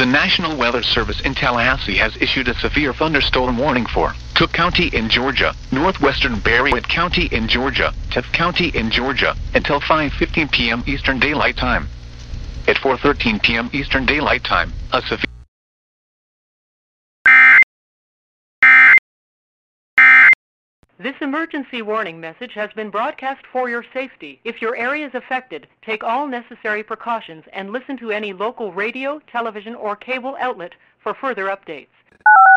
The National Weather Service in Tallahassee has issued a severe thunderstorm warning for Cook County in Georgia, northwestern Barrett County in Georgia, Tift County in Georgia, until 5:15 p.m. Eastern Daylight Time. At 4:13 p.m. Eastern Daylight Time, a severe This emergency warning message has been broadcast for your safety. If your area is affected, take all necessary precautions and listen to any local radio, television, or cable outlet for further updates.